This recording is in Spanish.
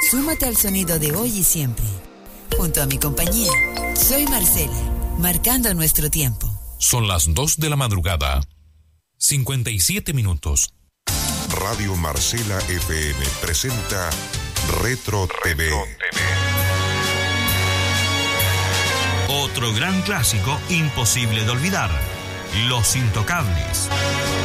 Súmate al sonido de hoy y siempre. Junto a mi compañía, soy Marcela, marcando nuestro tiempo. Son las 2 de la madrugada, 57 minutos. Radio Marcela FM presenta Retro TV. Otro gran clásico imposible de olvidar, Los Intocables.